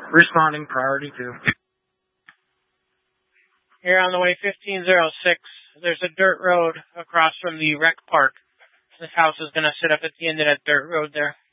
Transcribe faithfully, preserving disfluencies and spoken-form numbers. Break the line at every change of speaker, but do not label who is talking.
Responding, priority two.
Here on the way, fifteen oh six. There's a dirt road across from the rec park. This house is going to sit up at the end of that dirt road there.